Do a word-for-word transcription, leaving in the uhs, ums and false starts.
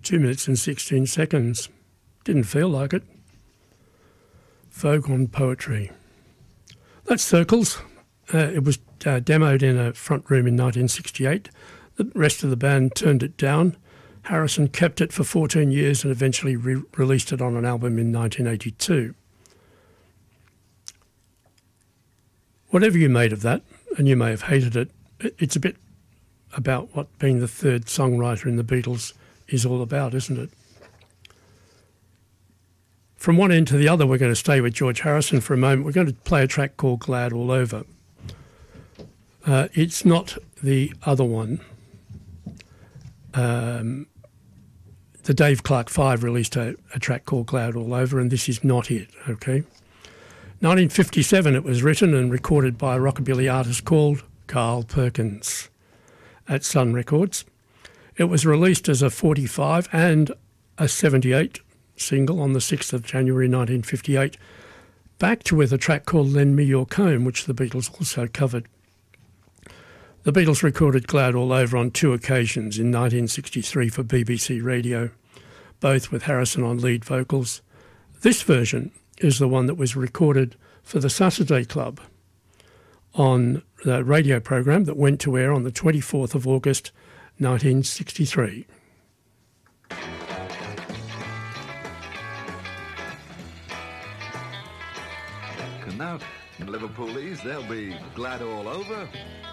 Two minutes and sixteen seconds. Didn't feel like it. Vogue on Poetry. That's Circles. Uh, it was uh, demoed in a front room in nineteen sixty-eight. The rest of the band turned it down. Harrison kept it for fourteen years and eventually re- released it on an album in nineteen eighty-two. Whatever you made of that, and you may have hated it, it's a bit about what being the third songwriter in the Beatles is all about, isn't it? From one end to the other, we're going to stay with George Harrison for a moment. We're going to play a track called Glad All Over. Uh, it's not the other one. Um, the Dave Clark Five released a, a track called Glad All Over, and this is not it, okay? nineteen fifty-seven, it was written and recorded by a rockabilly artist called Carl Perkins at Sun Records. It was released as a forty-five and a seventy-eight single on the sixth of January nineteen fifty-eight, backed with a track called Lend Me Your Comb, which the Beatles also covered. The Beatles recorded Glad All Over on two occasions, in nineteen sixty-three for B B C Radio, both with Harrison on lead vocals. This version is the one that was recorded for the Saturday Club on the radio program that went to air on the twenty-fourth of August nineteen sixty-three. And now, Liverpoolies, they'll be glad all over.